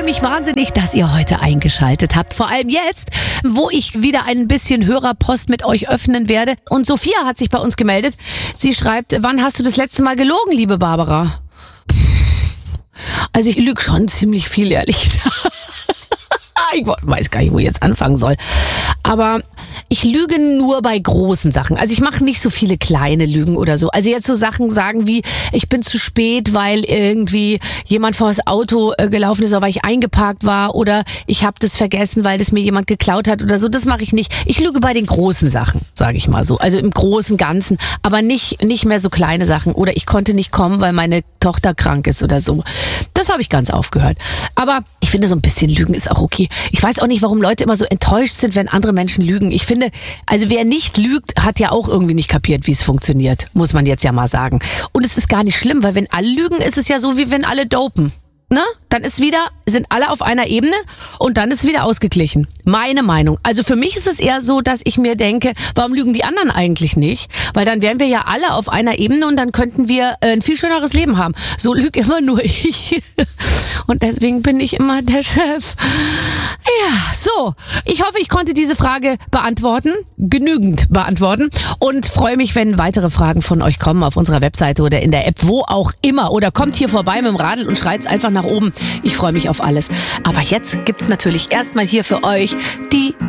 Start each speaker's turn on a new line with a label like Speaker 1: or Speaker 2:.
Speaker 1: mich wahnsinnig, dass ihr heute eingeschaltet habt. Vor allem jetzt, wo ich wieder ein bisschen Hörerpost mit euch öffnen werde. Und Sophia hat sich bei uns gemeldet. Sie schreibt, wann hast du das letzte Mal gelogen, liebe Barbara? Also ich lüge schon ziemlich viel, ehrlich gesagt. Ich weiß gar nicht, wo ich jetzt anfangen soll. Aber ich lüge nur bei großen Sachen. Also ich mache nicht so viele kleine Lügen oder so. Also jetzt so Sachen sagen wie, ich bin zu spät, weil irgendwie jemand vor das Auto gelaufen ist oder weil ich eingeparkt war oder ich habe das vergessen, weil das mir jemand geklaut hat oder so. Das mache ich nicht. Ich lüge bei den großen Sachen, sage ich mal so. Also im großen Ganzen, aber nicht mehr so kleine Sachen. Oder ich konnte nicht kommen, weil meine Tochter krank ist oder so. Das habe ich ganz aufgehört. Aber ich finde, so ein bisschen Lügen ist auch okay. Ich weiß auch nicht, warum Leute immer so enttäuscht sind, wenn andere Menschen lügen. Ich finde, also wer nicht lügt, hat ja auch irgendwie nicht kapiert, wie es funktioniert. Muss man jetzt ja mal sagen. Und es ist gar nicht schlimm, weil wenn alle lügen, ist es ja so, wie wenn alle dopen. Ne? Dann sind alle auf einer Ebene und dann ist es wieder ausgeglichen. Meine Meinung. Also für mich ist es eher so, dass ich mir denke, warum lügen die anderen eigentlich nicht? Weil dann wären wir ja alle auf einer Ebene und dann könnten wir ein viel schöneres Leben haben. So lüge immer nur ich. Und deswegen bin ich immer der Chef. Ja, so. Ich hoffe, ich konnte diese Frage genügend beantworten und freue mich, wenn weitere Fragen von euch kommen auf unserer Webseite oder in der App, wo auch immer. Oder kommt hier vorbei mit dem Radl und schreit's einfach nach oben. Ich freue mich auf alles. Aber jetzt gibt's natürlich erstmal hier für euch die